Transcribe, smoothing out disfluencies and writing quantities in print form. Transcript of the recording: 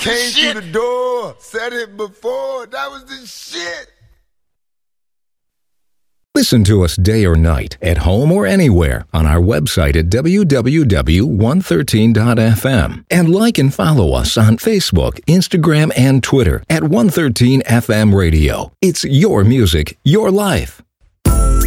Came through the door, said it before. That was the shit. Listen to us day or night, at home or anywhere, on our website at www.113.fm. And like and follow us on Facebook, Instagram, and Twitter at 113 FM Radio. It's your music, your life.